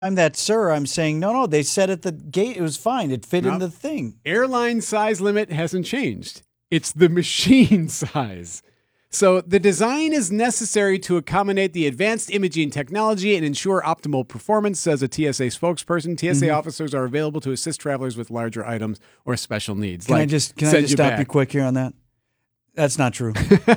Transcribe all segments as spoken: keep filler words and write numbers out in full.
I'm that sir. I'm saying, no, no, they said at the gate it was fine. It fit Nope. in the thing. Airline size limit hasn't changed. It's the machine size. So the design is necessary to accommodate the advanced imaging technology and ensure optimal performance, says a T S A spokesperson. T S A mm-hmm. officers are available to assist travelers with larger items or special needs. Can like I just can I just you stop back. you quick here on that? That's not true.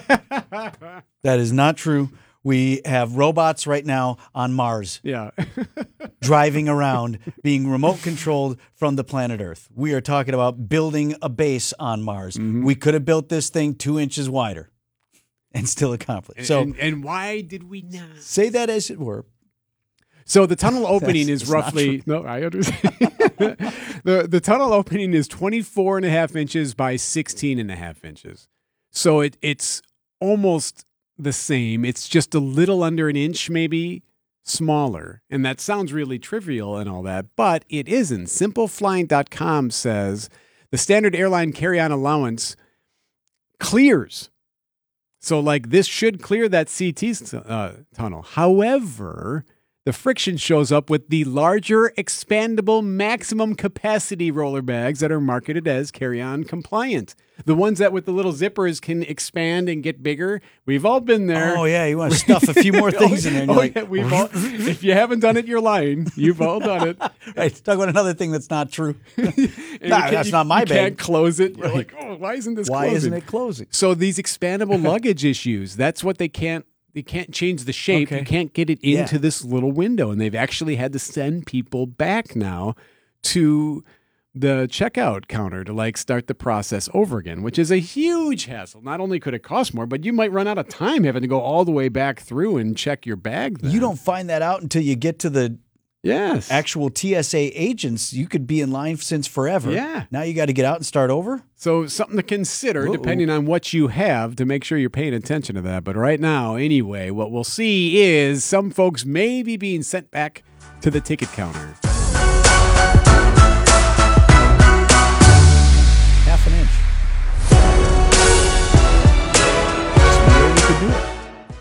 That is not true. We have robots right now on Mars. Yeah. driving around, being remote controlled from the planet Earth. We are talking about building a base on Mars. Mm-hmm. We could have built this thing two inches wider and still accomplished. So, and, and why did we not? Say that as it were. So the tunnel opening is roughly, no, I understand. the, the tunnel opening is twenty-four and a half inches by sixteen and a half inches. So it it's almost the same. It's just a little under an inch, maybe smaller. And that sounds really trivial and all that, but it isn't. Simple Flying dot com says the standard airline carry-on allowance clears. So, like, this should clear that C T uh, tunnel. However, the friction shows up with the larger, expandable, maximum capacity roller bags that are marketed as carry-on compliant. The ones that with the little zippers can expand and get bigger. We've all been there. Oh, yeah. You want to stuff a few more things in there. And oh, you're like, yeah, we've all, if you haven't done it, you're lying. You've all done it. Right. Talk about another thing that's not true. nah, that's you, not my you bag. You can't close it. You're right. like, oh, why isn't this why closing? Why isn't it closing? So these expandable luggage issues, that's what they can't. You can't change the shape. Okay. You can't get it into yeah. this little window. And they've actually had to send people back now to the checkout counter to like start the process over again, which is a huge hassle. Not only could it cost more, but you might run out of time having to go all the way back through and check your bag then. You don't find that out until you get to the yes. actual T S A agents. You could be in line since forever. Yeah. Now you got to get out and start over. So something to consider, Whoa. depending on what you have, to make sure you're paying attention to that. But right now, anyway, what we'll see is some folks may be being sent back to the ticket counter. Half an inch. That's the way you could do it.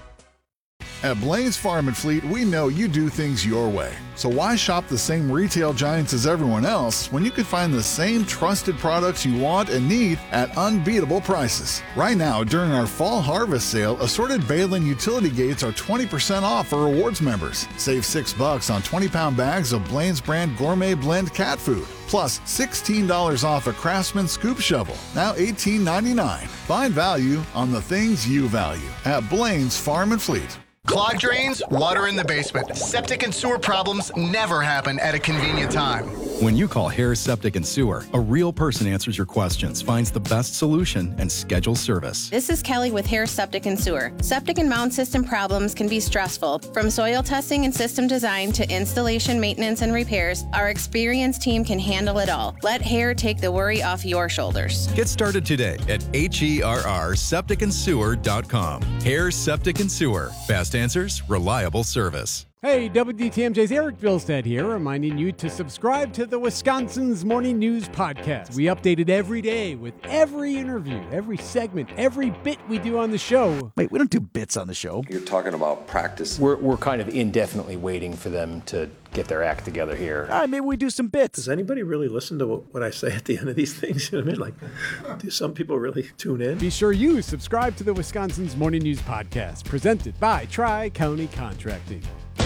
At Blaine's Farm and Fleet, we know you do things your way. So why shop the same retail giants as everyone else when you could find the same trusted products you want and need at unbeatable prices? Right now, during our fall harvest sale, assorted Baling utility gates are twenty percent off for rewards members. Save six bucks on twenty pound bags of Blaine's brand gourmet blend cat food. Plus sixteen dollars off a Craftsman scoop shovel, now eighteen ninety-nine. Find value on the things you value at Blaine's Farm and Fleet. Clogged drains, water in the basement. Septic and sewer problems never happen at a convenient time. When you call Harris Septic and Sewer, a real person answers your questions, finds the best solution, and schedules service. This is Kelly with Harris Septic and Sewer. Septic and mound system problems can be stressful. From soil testing and system design to installation, maintenance, and repairs, our experienced team can handle it all. Let Hair take the worry off your shoulders. Get started today at H E R R septic and sewer dot com. Harris Septic and Sewer. Fast answers, reliable service. Hey, W D T M J's Eric Vilstead here, reminding you to subscribe to the Wisconsin's Morning News Podcast. We update it every day with every interview, every segment, every bit we do on the show. Wait, we don't do bits on the show. You're talking about practice. We're, we're kind of indefinitely waiting for them to get their act together here. All right, maybe we do some bits. Does anybody really listen to what, what I say at the end of these things? You know what I mean? Like, do some people really tune in? Be sure you subscribe to the Wisconsin's Morning News Podcast, presented by Tri-County Contracting.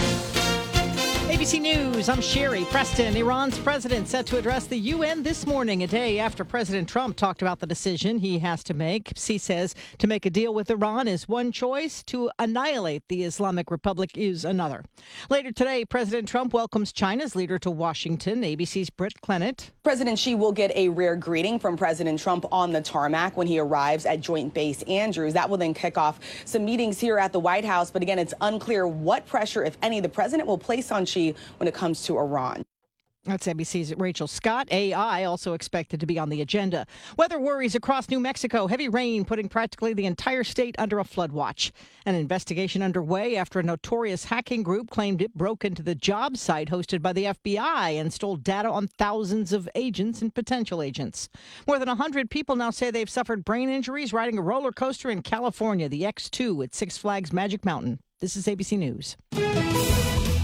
A B C News, I'm Sherry Preston. Iran's president set to address the U N this morning, a day after President Trump talked about the decision he has to make. He says to make a deal with Iran is one choice, to annihilate the Islamic Republic is another. Later today, President Trump welcomes China's leader to Washington. A B C's Britt Clennett. President Xi will get a rare greeting from President Trump on the tarmac when he arrives at Joint Base Andrews. That will then kick off some meetings here at the White House. But again, it's unclear what pressure, if any, the president will place on Xi when it comes to Iran. That's A B C's Rachel Scott. A I also expected to be on the agenda. Weather worries across New Mexico. Heavy rain putting practically the entire state under a flood watch. An investigation underway after a notorious hacking group claimed it broke into the job site hosted by the F B I and stole data on thousands of agents and potential agents. More than one hundred people now say they've suffered brain injuries riding a roller coaster in California, the X two at Six Flags Magic Mountain. This is A B C News.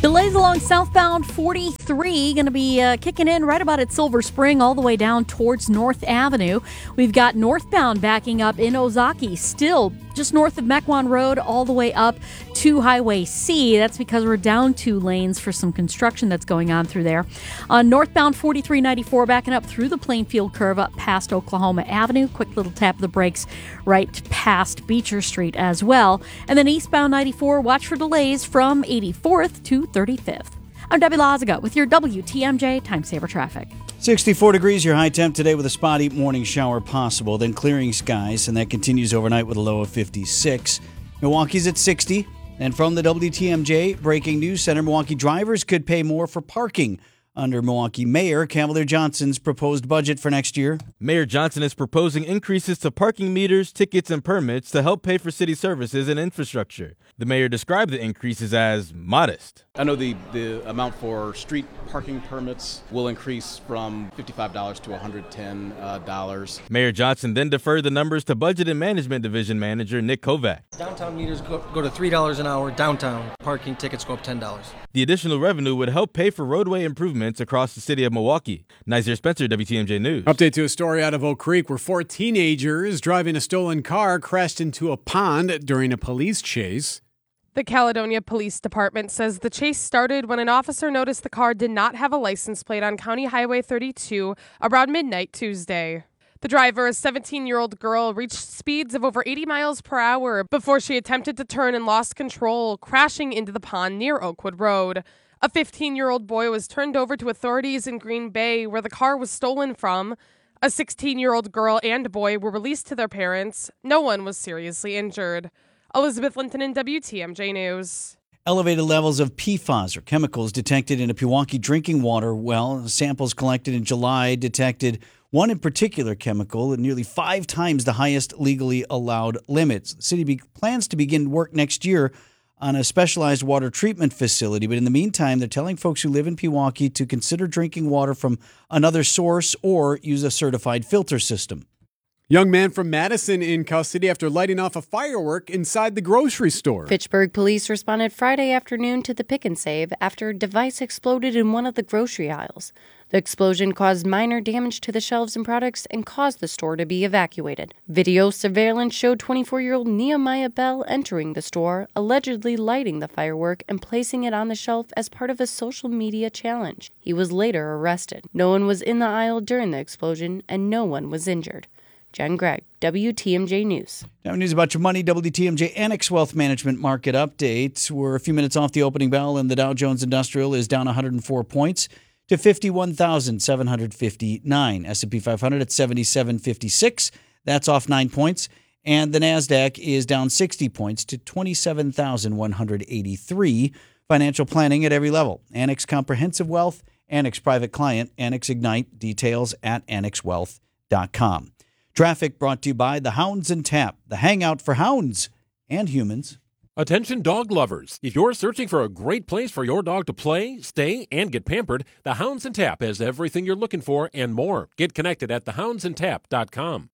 Delays along southbound forty-three going to be uh, kicking in right about at Silver Spring all the way down towards North Avenue. We've got northbound backing up in Ozaki, still just north of Mequon Road all the way up to Highway C. That's because we're down two lanes for some construction that's going on through there. On northbound forty-three ninety-four backing up through the Plainfield curve up past Oklahoma Avenue. Quick little tap of the brakes right past Beecher Street as well. And then eastbound ninety-four, watch for delays from eighty-fourth to thirty-fifth. I'm Debbie Lazaga with your W T M J Time Saver Traffic. sixty-four degrees, your high temp today with a spotty morning shower possible, then clearing skies, and that continues overnight with a low of fifty-six. Milwaukee's at sixty. And from the W T M J Breaking News Center, Milwaukee drivers could pay more for parking under Milwaukee Mayor Cavalier Johnson's proposed budget for next year. Mayor Johnson is proposing increases to parking meters, tickets, and permits to help pay for city services and infrastructure. The mayor described the increases as modest. I know the, the amount for street parking permits will increase from fifty-five dollars to one hundred ten dollars. Mayor Johnson then deferred the numbers to Budget and Management Division Manager Nick Kovac. Downtown meters go, go to three dollars an hour. Downtown parking tickets go up ten dollars. The additional revenue would help pay for roadway improvements across the city of Milwaukee. Nazir Spencer, W T M J News. Update to a story out of Oak Creek where four teenagers driving a stolen car crashed into a pond during a police chase. The Caledonia Police Department says the chase started when an officer noticed the car did not have a license plate on County Highway thirty-two around midnight Tuesday. The driver, a seventeen-year-old girl, reached speeds of over eighty miles per hour before she attempted to turn and lost control, crashing into the pond near Oakwood Road. A fifteen-year-old boy was turned over to authorities in Green Bay, where the car was stolen from. A sixteen-year-old girl and boy were released to their parents. No one was seriously injured. Elizabeth Linton in W T M J News. Elevated levels of P F A S, or chemicals, detected in a Pewaukee drinking water well. Samples collected in July detected one in particular chemical at nearly five times the highest legally allowed limits. The city be- plans to begin work next year on a specialized water treatment facility, but in the meantime, they're telling folks who live in Pewaukee to consider drinking water from another source or use a certified filter system. Young man from Madison in custody after lighting off a firework inside the grocery store. Fitchburg police responded Friday afternoon to the pick and save after a device exploded in one of the grocery aisles. The explosion caused minor damage to the shelves and products and caused the store to be evacuated. Video surveillance showed twenty-four-year-old Nehemiah Bell entering the store, allegedly lighting the firework and placing it on the shelf as part of a social media challenge. He was later arrested. No one was in the aisle during the explosion, and no one was injured. Jen Gregg, W T M J News. Now, news about your money. W T M J Annex Wealth Management Market Update. We're a few minutes off the opening bell, and the Dow Jones Industrial is down one hundred four points to fifty-one thousand seven hundred fifty-nine. S and P five hundred at seventy-seven fifty-six. That's off nine points. And the NASDAQ is down sixty points to twenty-seven thousand one hundred eighty-three. Financial planning at every level. Annex Comprehensive Wealth, Annex Private Client, Annex Ignite. Details at annex wealth dot com. Traffic brought to you by the Hounds and Tap, the hangout for hounds and humans. Attention dog lovers. If you're searching for a great place for your dog to play, stay, and get pampered, the Hounds and Tap has everything you're looking for and more. Get connected at the hounds and tap dot com.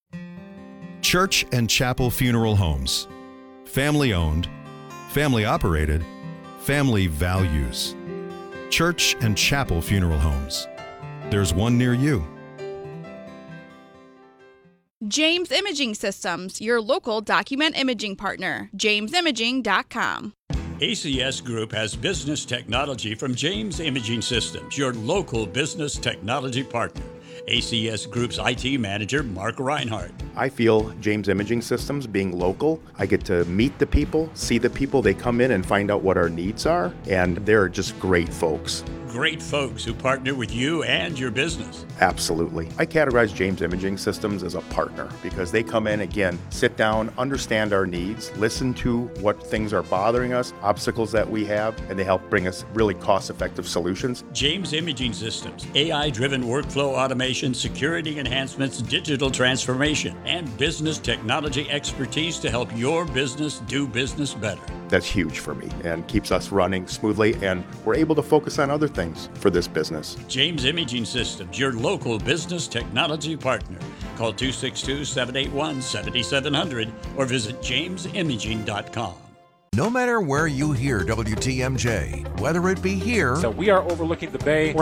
Church and Chapel Funeral Homes. Family owned, family operated, family values. Church and Chapel Funeral Homes. There's one near you. James Imaging Systems, your local document imaging partner. james imaging dot com. A C S Group has business technology from James Imaging Systems, your local business technology partner. A C S Group's I T manager, Mark Reinhardt. I feel James Imaging Systems, being local, I get to meet the people, see the people. They come in and find out what our needs are, and they're just great folks. Great folks who partner with you and your business. Absolutely. I categorize James Imaging Systems as a partner because they come in, again, sit down, understand our needs, listen to what things are bothering us, obstacles that we have, and they help bring us really cost-effective solutions. James Imaging Systems, A I-driven workflow automation, security enhancements, digital transformation, and business technology expertise to help your business do business better. That's huge for me and keeps us running smoothly, and we're able to focus on other things for this business. James Imaging Systems, your local business technology partner. Call two six two, seven eight one, seven seven zero zero or visit james imaging dot com. No matter where you hear W T M J, whether it be here, So we are overlooking the bay.